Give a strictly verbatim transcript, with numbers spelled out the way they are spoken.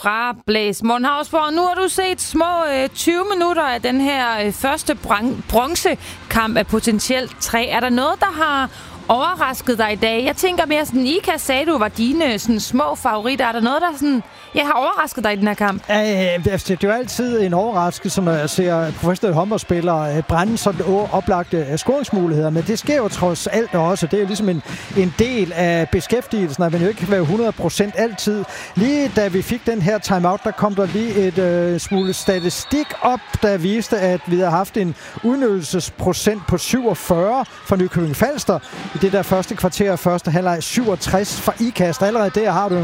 fra Blæs Morgenhavsborg. Nu har du set små øh, tyve minutter af den her øh, første bron- bronzekamp af potentielt tre. Er der noget, der har overrasket dig i dag? Jeg tænker mere sådan, Ika sagde, du var dine sådan, små favoritter. Er der noget, der sådan, jeg har overrasket dig i den her kamp? Ja, det er jo altid en overraskelse, når jeg ser professionelle håndboldspillere brænde sådan oplagte scoringsmuligheder, men det sker jo trods alt også. Det er jo ligesom en, en del af beskæftigelsen, at man jo ikke kan være hundrede procent altid. Lige da vi fik den her timeout, der kom der lige et øh, smule statistik op, der viste, at vi har haft en udnyttelsesprocent på syvogfyrre for Nykøbing Falster. I det der første kvarter og første halvleg syvogtres for Ikast. Allerede der har du